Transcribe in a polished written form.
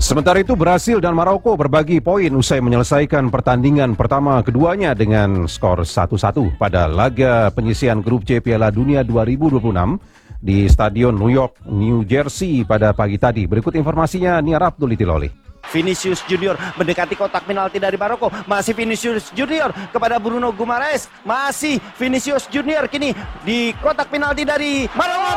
Sementara itu Brasil dan Maroko berbagi poin usai menyelesaikan pertandingan pertama keduanya dengan skor 1-1 pada laga penyisihan grup C Piala Dunia 2026 di Stadion New York, New Jersey pada pagi tadi. Berikut informasinya Niar Abdul Itiloli. Vinicius Junior mendekati kotak penalti dari Maroko. Masih Vinicius Junior kepada Bruno Guimaraes. Masih Vinicius Junior kini di kotak penalti dari Maroko.